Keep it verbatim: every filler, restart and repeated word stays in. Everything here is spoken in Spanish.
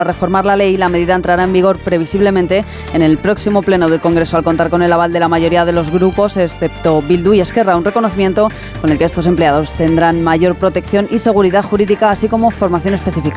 reformar la ley. La medida entrará en vigor previsiblemente en el próximo pleno del Congreso, al contar con el aval de la mayoría de los grupos, excepto Bildu y Esquerra, un reconocimiento con el que estos empleados tendrán mayor protección y seguridad jurídica, así como formación específica.